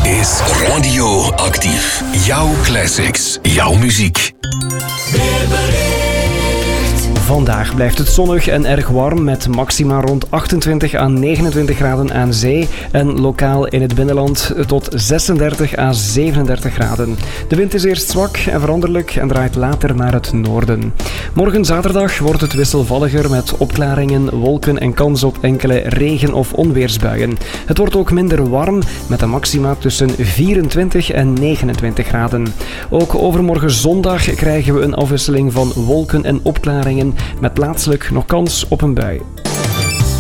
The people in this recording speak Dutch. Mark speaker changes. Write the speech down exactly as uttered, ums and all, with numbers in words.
Speaker 1: is Radioactief. Jouw classics, jouw muziek.
Speaker 2: Vandaag blijft het zonnig en erg warm met maxima rond achtentwintig à negenentwintig graden aan zee en lokaal in het binnenland tot zesendertig à zevenendertig graden. De wind is eerst zwak en veranderlijk en draait later naar het noorden. Morgen zaterdag wordt het wisselvalliger met opklaringen, wolken en kans op enkele regen- of onweersbuien. Het wordt ook minder warm met een maxima tussen vierentwintig en negenentwintig graden. Ook overmorgen zondag krijgen we een afwisseling van wolken en opklaringen met plaatselijk nog kans op een bui.